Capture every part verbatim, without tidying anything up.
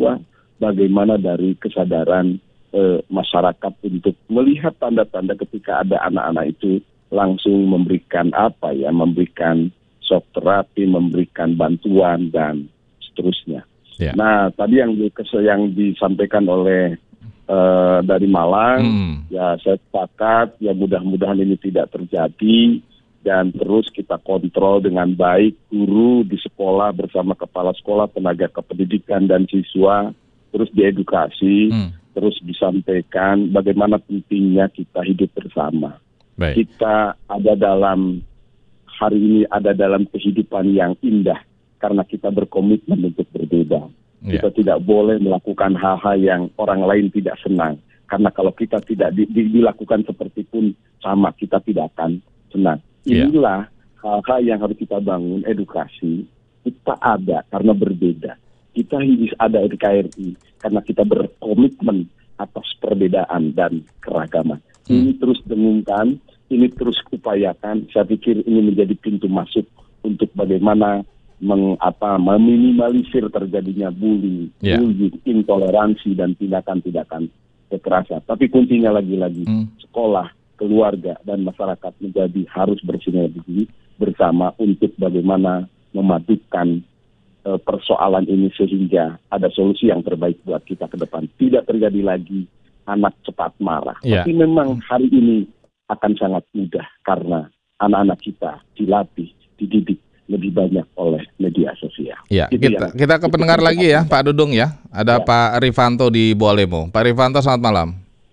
kedua, bagaimana dari kesadaran eh, masyarakat untuk melihat tanda-tanda ketika ada anak-anak itu langsung memberikan apa ya, memberikan shock terapi, memberikan bantuan dan seterusnya. Yeah. Nah, tadi yang di, yang disampaikan oleh uh, dari Malang, mm. ya saya sepakat, ya mudah-mudahan ini tidak terjadi dan terus kita kontrol dengan baik guru di sekolah bersama kepala sekolah, tenaga kependidikan dan siswa, terus diedukasi, mm. terus disampaikan bagaimana pentingnya kita hidup bersama. Baik. Kita ada dalam hari ini ada dalam kehidupan yang indah karena kita berkomitmen untuk berbeda. Yeah. Kita tidak boleh melakukan hal-hal yang orang lain tidak senang. Karena kalau kita tidak di, di, dilakukan seperti pun sama, kita tidak akan senang. Inilah yeah. hal-hal yang harus kita bangun, edukasi. Kita ada karena berbeda. Kita ada di K R I karena kita berkomitmen atas perbedaan dan keragaman. Hmm. Ini terus dengungkan, ini terus upayakan. Saya pikir ini menjadi pintu masuk untuk bagaimana mengapa meminimalisir terjadinya bully, yeah. bullying, intoleransi dan tindakan-tindakan kekerasan. Tapi kuncinya lagi-lagi hmm. sekolah, keluarga dan masyarakat menjadi harus bersinergi bersama untuk bagaimana memadukan uh, persoalan ini sehingga ada solusi yang terbaik buat kita ke depan. Tidak terjadi lagi anak cepat marah. Yeah. Tapi memang hari ini akan sangat mudah karena anak-anak kita dilatih, dididik lebih banyak oleh media sosial. Ya, itu kita, yang, kita ke pendengar lagi ya, Pak Dudung ya. Ada ya. Pak Rifanto di Bualemo. Pak Rifanto, selamat malam.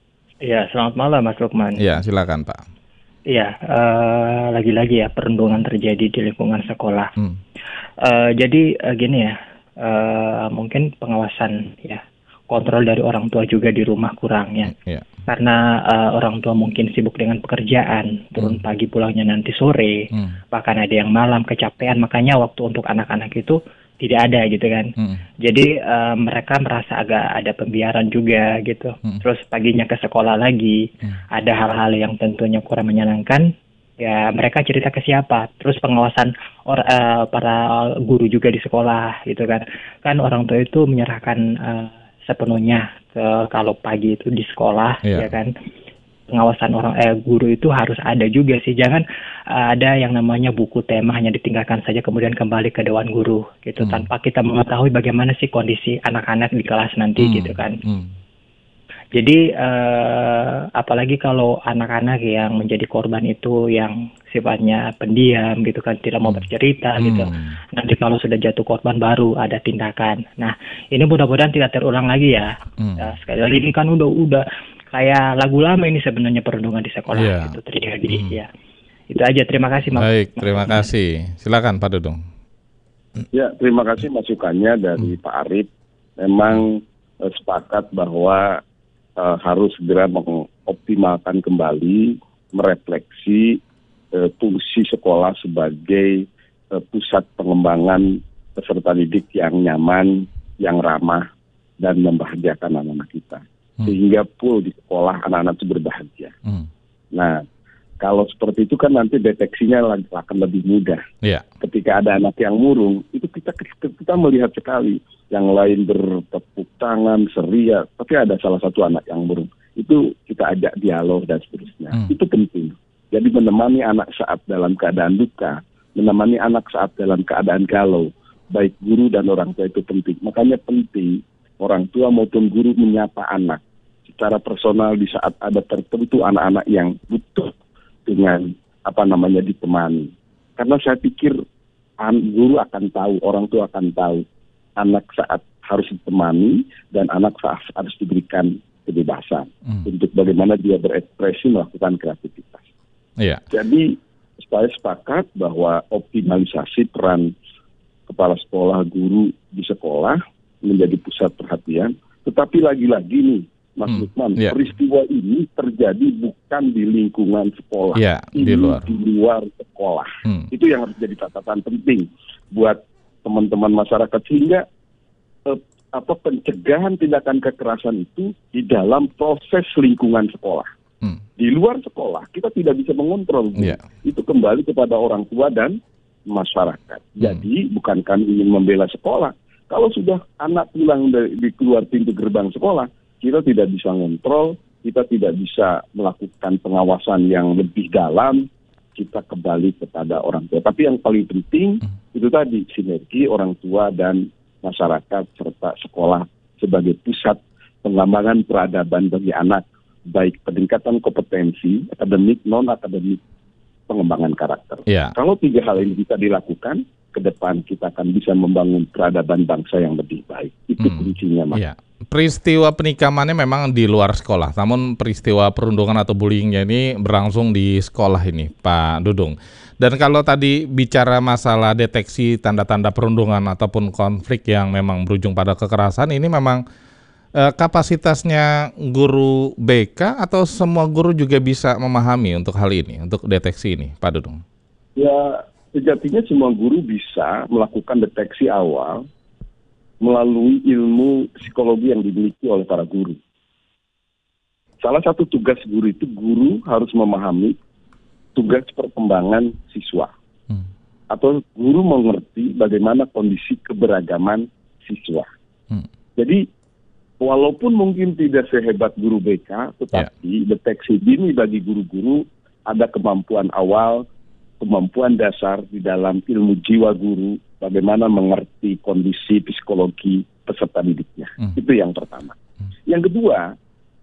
Iya, selamat malam Mas Lukman. Iya, silakan Pak. Iya, uh, lagi-lagi ya perundungan terjadi di lingkungan sekolah. Hmm. Uh, jadi uh, gini ya, uh, mungkin pengawasan ya, kontrol dari orang tua juga di rumah kurang ya. Yeah. Karena uh, orang tua mungkin sibuk dengan pekerjaan, turun hmm. pagi pulangnya nanti sore, hmm. bahkan ada yang malam kecapean, makanya waktu untuk anak-anak itu tidak ada gitu kan. Hmm. Jadi uh, mereka merasa agak ada pembiaran juga gitu. Hmm. Terus paginya ke sekolah lagi, hmm. ada hal-hal yang tentunya kurang menyenangkan. Ya mereka cerita ke siapa? Terus pengawasan or, uh, para guru juga di sekolah gitu kan. Kan orang tua itu menyerahkan uh, sepenuhnya ke kalau pagi itu di sekolah, yeah. ya kan. Pengawasan orang eh guru itu harus ada juga sih. Jangan uh, ada yang namanya buku tema hanya ditinggalkan saja kemudian kembali ke dewan guru gitu hmm. tanpa kita mengetahui bagaimana sih kondisi anak-anak di kelas nanti hmm. gitu kan. Hmm. Jadi uh, apalagi kalau anak-anak yang menjadi korban itu yang sifatnya pendiam gitu kan, tidak mau bercerita hmm. gitu. Nanti kalau sudah jatuh korban baru ada tindakan. Nah ini mudah-mudahan tidak terulang lagi ya. Hmm. Uh, sekali lagi ini kan udah udah kayak lagu lama ini sebenarnya perundungan di sekolah yeah. itu terjadi hmm. ya. Itu aja, terima kasih Mas. Baik, terima kasih. Silakan Pak Dudung. Ya, terima kasih masukannya dari hmm. Pak Arif. Memang eh, sepakat bahwa Uh, harus segera mengoptimalkan kembali, merefleksi uh, fungsi sekolah sebagai uh, pusat pengembangan peserta didik yang nyaman, yang ramah, dan membahagiakan anak-anak kita. Hmm. Sehingga pool di sekolah anak-anak itu berbahagia. Hmm. Nah, kalau seperti itu kan nanti deteksinya akan lebih mudah. Yeah. Ketika ada anak yang murung, itu kita kita melihat sekali. Yang lain bertepuk tangan, seria, tapi ada salah satu anak yang murung. Itu kita ajak dialog dan seterusnya. Hmm. Itu penting. Jadi menemani anak saat dalam keadaan duka, menemani anak saat dalam keadaan galau, baik guru dan orang tua itu penting. Makanya penting orang tua maupun guru menyapa anak secara personal di saat ada tertentu anak-anak yang butuh dengan apa namanya ditemani. Karena saya pikir guru akan tahu, orang tua akan tahu anak saat harus ditemani dan anak saat harus diberikan kebebasan hmm. untuk bagaimana dia berekspresi melakukan kreativitas. Yeah. Jadi saya sepakat bahwa optimalisasi peran kepala sekolah, guru di sekolah menjadi pusat perhatian. Tetapi lagi-lagi nih Mas hmm. Lukman, yeah. peristiwa ini terjadi bukan di lingkungan sekolah, yeah, ini di luar. di luar sekolah. Hmm. Itu yang harus jadi catatan penting buat teman-teman masyarakat sehingga eh, apa pencegahan tindakan kekerasan itu di dalam proses lingkungan sekolah. Hmm. Di luar sekolah kita tidak bisa mengontrol. Yeah. Itu kembali kepada orang tua dan masyarakat. Hmm. Jadi bukan kami ingin membela sekolah, Kalau sudah anak pulang dari di keluar pintu gerbang sekolah, kita tidak bisa ngontrol, kita tidak bisa melakukan pengawasan yang lebih dalam, kita kembali kepada orang tua. Tapi yang paling penting itu tadi sinergi orang tua dan masyarakat serta sekolah sebagai pusat pengembangan peradaban bagi anak, baik peningkatan kompetensi, akademik, non-akademik, pengembangan karakter. Ya. Kalau tiga hal ini bisa dilakukan, ke depan kita akan bisa membangun peradaban bangsa yang lebih baik. Itu hmm. kuncinya, Mas. Ya. Peristiwa penikamannya memang di luar sekolah, namun peristiwa perundungan atau bullyingnya ini berlangsung di sekolah ini, Pak Dudung. Dan kalau tadi bicara masalah deteksi tanda-tanda perundungan ataupun konflik yang memang berujung pada kekerasan, ini memang eh, kapasitasnya guru B K atau semua guru juga bisa memahami untuk hal ini, untuk deteksi ini, Pak Dudung? Ya, sejatinya semua guru bisa melakukan deteksi awal melalui ilmu psikologi yang dimiliki oleh para guru. Salah satu tugas guru itu, guru harus memahami tugas perkembangan siswa. Hmm. Atau guru mengerti bagaimana kondisi keberagaman siswa. Hmm. Jadi, walaupun mungkin tidak sehebat guru B K, tetapi yeah. deteksi dini bagi guru-guru ada kemampuan awal, kemampuan dasar di dalam ilmu jiwa guru, bagaimana mengerti kondisi psikologi peserta didiknya. Hmm. Itu yang pertama. Hmm. Yang kedua,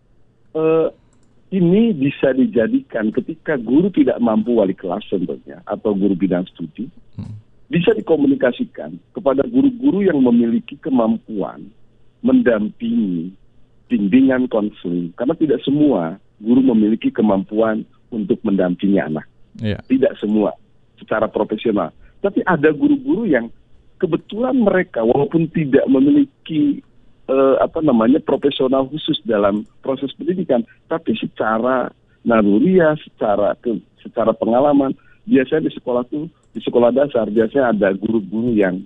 eh, ini bisa dijadikan ketika guru tidak mampu wali kelas tentunya, atau guru bidang studi, hmm. bisa dikomunikasikan kepada guru-guru yang memiliki kemampuan mendampingi bimbingan konseling. Karena tidak semua guru memiliki kemampuan untuk mendampingi anak. Yeah. Tidak semua secara profesional. Tapi ada guru-guru yang kebetulan mereka walaupun tidak memiliki uh, apa namanya profesional khusus dalam proses pendidikan, tapi secara naluriah, secara ke, secara pengalaman, biasanya di sekolah tuh di sekolah dasar biasanya ada guru-guru yang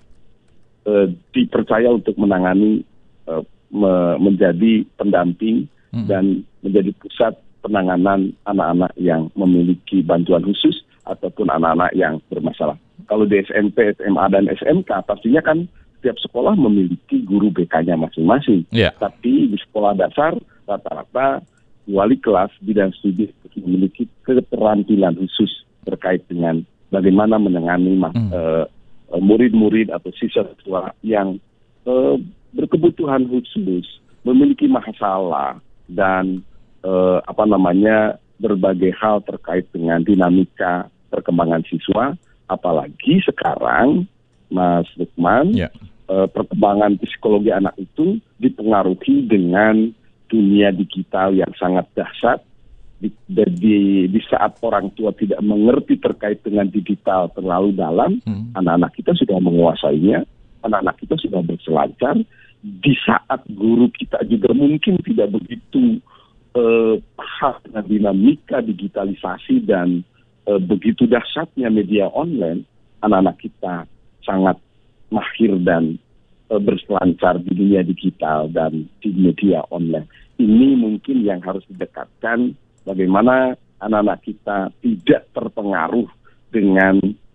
uh, dipercaya untuk menangani uh, me, menjadi pendamping hmm. dan menjadi pusat penanganan anak-anak yang memiliki bantuan khusus ataupun anak-anak yang bermasalah. Kalau di S M P, S M A, dan S M K, pastinya kan setiap sekolah memiliki guru B K-nya masing-masing. Yeah. Tapi di sekolah dasar, rata-rata wali kelas bidang studi memiliki keterampilan khusus terkait dengan bagaimana menangani mm. uh, murid-murid atau siswa yang uh, berkebutuhan khusus, memiliki masalah, dan Uh, apa namanya berbagai hal terkait dengan dinamika perkembangan siswa, apalagi sekarang, Mas Lukman, yeah. uh, perkembangan psikologi anak itu dipengaruhi dengan dunia digital yang sangat dahsyat. Di, di, di saat orang tua tidak mengerti terkait dengan digital terlalu dalam, hmm. anak-anak kita sudah menguasainya, anak-anak kita sudah berselancar. Di saat guru kita juga mungkin tidak begitu Uh, paham dengan dinamika digitalisasi dan uh, begitu dahsyatnya media online, anak-anak kita sangat mahir dan uh, berselancar di dunia digital dan di media online. Ini mungkin yang harus didekatkan, bagaimana anak-anak kita tidak terpengaruh dengan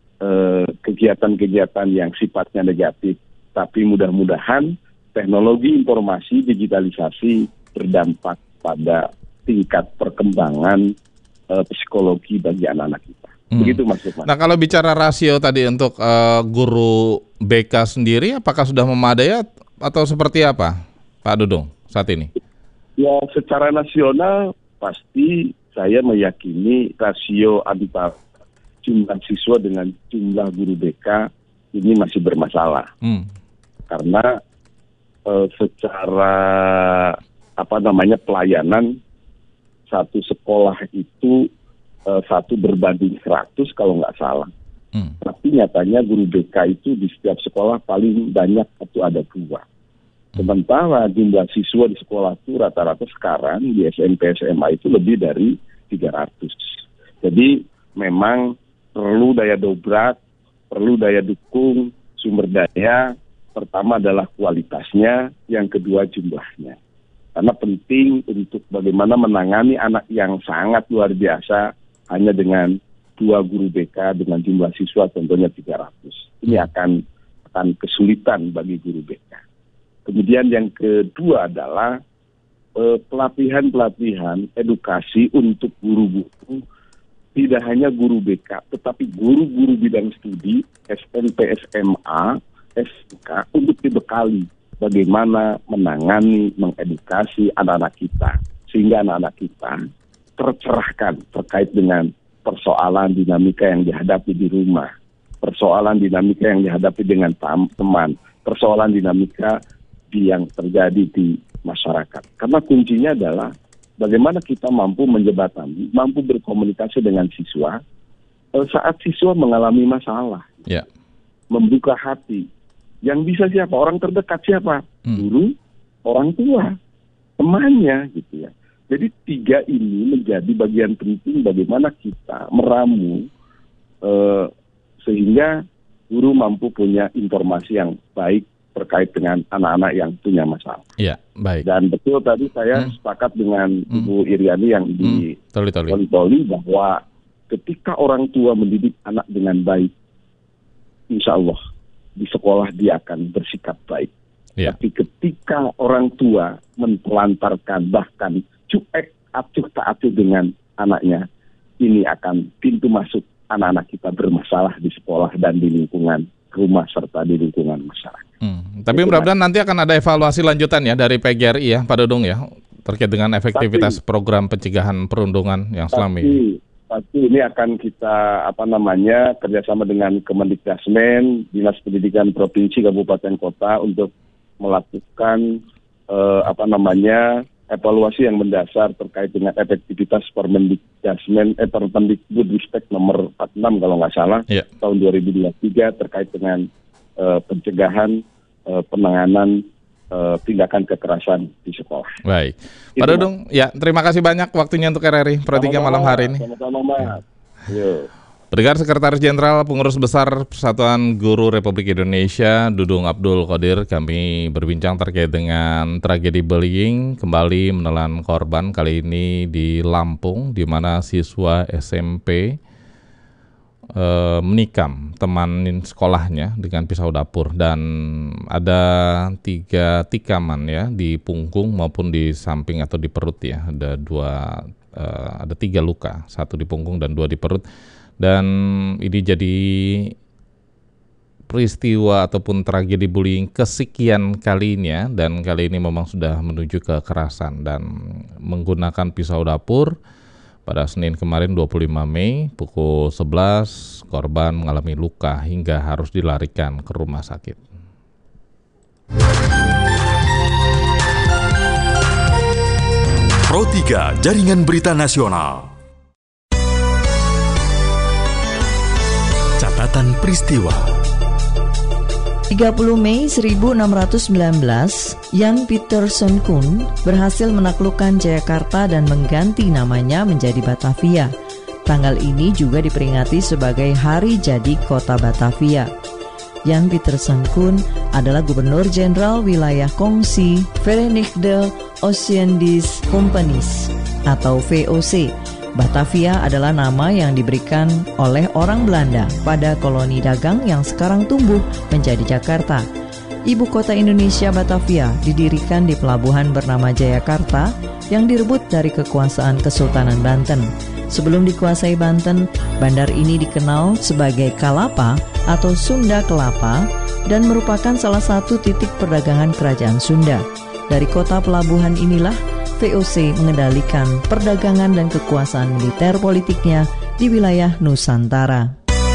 uh, kegiatan-kegiatan yang sifatnya negatif, tapi mudah-mudahan teknologi informasi digitalisasi berdampak pada tingkat perkembangan uh, psikologi bagi anak-anak kita. Hmm. Begitu Mas Lukman. Nah, kalau bicara rasio tadi untuk uh, guru B K sendiri, apakah sudah memadai atau seperti apa, Pak Dudung, saat ini? Ya, secara nasional pasti saya meyakini rasio antara jumlah siswa dengan jumlah guru B K ini masih bermasalah. Hmm. Karena uh, secara apa namanya pelayanan satu sekolah itu uh, satu berbanding seratus kalau nggak salah. Hmm. Tapi nyatanya guru B K itu di setiap sekolah paling banyak itu ada dua. Hmm. Sementara jumlah siswa di sekolah itu rata-rata sekarang di S M P S M A itu lebih dari tiga ratus. Jadi memang perlu daya dobrak, perlu daya dukung, sumber daya. Pertama adalah kualitasnya, yang kedua jumlahnya. Karena penting untuk bagaimana menangani anak yang sangat luar biasa hanya dengan dua guru B K dengan jumlah siswa tentunya tiga ratus. Ini akan akan kesulitan bagi guru B K. Kemudian yang kedua adalah eh, pelatihan-pelatihan edukasi untuk guru-guru, tidak hanya guru B K, tetapi guru-guru bidang studi, S M P, S M A, S K, untuk dibekali bagaimana menangani, mengedukasi anak-anak kita, sehingga anak-anak kita tercerahkan terkait dengan persoalan dinamika yang dihadapi di rumah, persoalan dinamika yang dihadapi dengan teman, persoalan dinamika yang terjadi di masyarakat. Karena kuncinya adalah bagaimana kita mampu menjembatani, mampu berkomunikasi dengan siswa saat siswa mengalami masalah, yeah. membuka hati. Yang bisa siapa? Orang terdekat siapa? Hmm. Guru, orang tua, temannya, gitu ya. Jadi tiga ini menjadi bagian penting bagaimana kita meramu eh, sehingga guru mampu punya informasi yang baik terkait dengan anak-anak yang punya masalah. Iya, baik. Dan betul tadi saya hmm. sepakat dengan hmm. Ibu Iriani yang di hmm. Toli bahwa ketika orang tua mendidik anak dengan baik, insya Allah di sekolah dia akan bersikap baik. Ya. Tapi ketika orang tua mentelantarkan bahkan cuek acuh tak acuh dengan anaknya, ini akan pintu masuk anak-anak kita bermasalah di sekolah dan di lingkungan rumah serta di lingkungan masyarakat. Hmm. Tapi mudah-mudahan nanti akan ada evaluasi lanjutan ya dari P G R I ya, Pak Dudung ya, terkait dengan efektivitas tapi, program pencegahan perundungan yang selama ini. Pasti ini akan kita apa namanya kerjasama dengan Kemendikbudristek, Dinas Pendidikan Provinsi, Kabupaten, Kota untuk melakukan eh, apa namanya evaluasi yang mendasar terkait dengan efektivitas Permendikbudristek eh, Permendikbudristek nomor empat puluh enam kalau nggak salah yeah. tahun dua ribu dua puluh tiga terkait dengan uh, pencegahan uh, penanganan uh, tindakan kekerasan di sekolah. Baik, Itu, Pak Dudung, ya terima kasih banyak waktunya untuk R R I Pro tiga malam hari ini. Sama-sama, Mas. Ya. Pendengar, Sekretaris Jenderal Pengurus Besar Persatuan Guru Republik Indonesia, Dudung Abdul Qadir, kami berbincang terkait dengan tragedi bullying kembali menelan korban, kali ini di Lampung, di mana siswa S M P e, menikam teman sekolahnya dengan pisau dapur, dan ada tiga tikaman ya di punggung maupun di samping atau di perut ya, ada dua, e, ada tiga luka, satu di punggung dan dua di perut. Dan ini jadi peristiwa ataupun tragedi bullying kesekian kalinya, dan kali ini memang sudah menuju ke kekerasan dan menggunakan pisau dapur. Pada Senin kemarin dua puluh lima Mei pukul sebelas, korban mengalami luka hingga harus dilarikan ke rumah sakit. Pro tiga Jaringan Berita Nasional. Catatan peristiwa. tiga puluh Mei seribu enam ratus sembilan belas, Jan Pieterszoon Koen berhasil menaklukkan Jayakarta dan mengganti namanya menjadi Batavia. Tanggal ini juga diperingati sebagai Hari Jadi Kota Batavia. Jan Pieterszoon Koen adalah Gubernur Jenderal Wilayah Kongsi Verenigde Oostindische Compagnies atau V O C. Batavia adalah nama yang diberikan oleh orang Belanda pada koloni dagang yang sekarang tumbuh menjadi Jakarta. Ibu kota Indonesia, Batavia, didirikan di pelabuhan bernama Jayakarta yang direbut dari kekuasaan Kesultanan Banten. Sebelum dikuasai Banten, bandar ini dikenal sebagai Kalapa atau Sunda Kelapa dan merupakan salah satu titik perdagangan kerajaan Sunda. Dari kota pelabuhan inilah V O C mengendalikan perdagangan dan kekuasaan militer politiknya di wilayah Nusantara.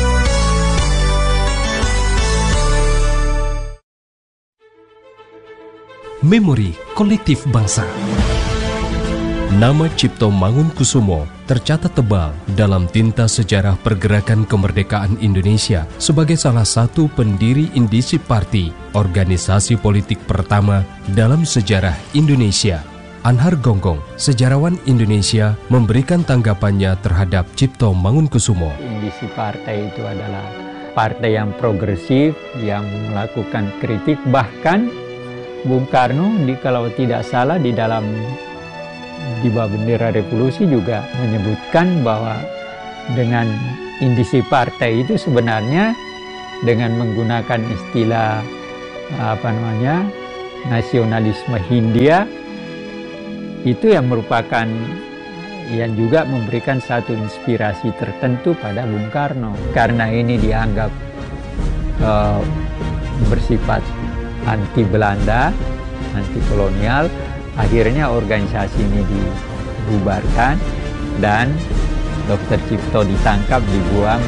Memori kolektif bangsa. Nama Cipto Mangunkusumo tercatat tebal dalam tinta sejarah pergerakan kemerdekaan Indonesia sebagai salah satu pendiri Indisi Party, organisasi politik pertama dalam sejarah Indonesia. Anhar Gonggong, sejarawan Indonesia, memberikan tanggapannya terhadap Cipto Mangunkusumo. Indisi partai itu adalah partai yang progresif, yang melakukan kritik. Bahkan Bung Karno, di, kalau tidak salah, di dalam di bawah bendera revolusi juga menyebutkan bahwa dengan indisi partai itu sebenarnya dengan menggunakan istilah apa namanya nasionalisme Hindia, itu yang merupakan yang juga memberikan satu inspirasi tertentu pada Bung Karno. Karena ini dianggap uh, bersifat anti Belanda, anti kolonial, akhirnya organisasi ini dibubarkan dan Dokter Cipto ditangkap, dibuang.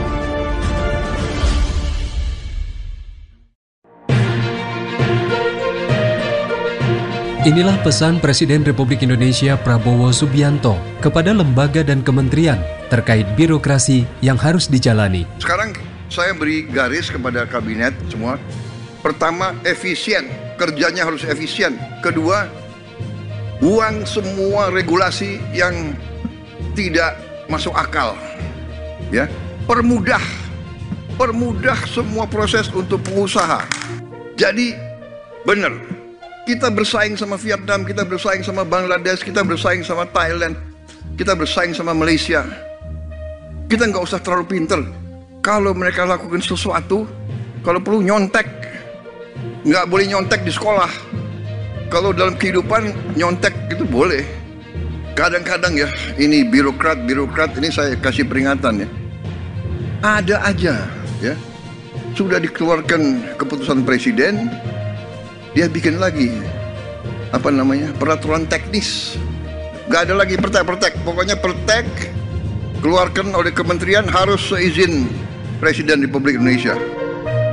Inilah pesan Presiden Republik Indonesia Prabowo Subianto kepada lembaga dan kementerian terkait birokrasi yang harus dijalani. Sekarang saya beri garis kepada kabinet semua. Pertama, efisien. Kerjanya harus efisien. Kedua, buang semua regulasi yang tidak masuk akal. Ya, permudah. Permudah semua proses untuk pengusaha. Jadi, benar. Kita bersaing sama Vietnam, kita bersaing sama Bangladesh, kita bersaing sama Thailand, kita bersaing sama Malaysia. Kita nggak usah terlalu pinter. Kalau mereka lakukan sesuatu, kalau perlu nyontek, nggak boleh nyontek di sekolah. Kalau dalam kehidupan nyontek itu boleh. Kadang-kadang ya, ini birokrat-birokrat, ini saya kasih peringatan ya. Ada aja ya, sudah dikeluarkan keputusan presiden, dia bikin lagi apa namanya peraturan teknis, nggak ada lagi pertek-pertek, pokoknya pertek keluarkan oleh kementerian harus seizin Presiden Republik Indonesia.